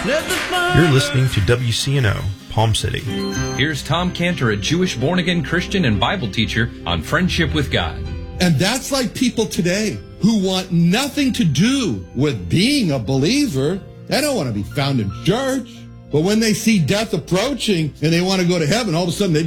You're listening to WCNO, Palm City. Here's Tom Cantor, a Jewish born-again Christian and Bible teacher on Friendship with God. And that's like people today who want nothing to do with being a believer. They don't want to be found in church. But when they see death approaching and they want to go to heaven, all of a sudden they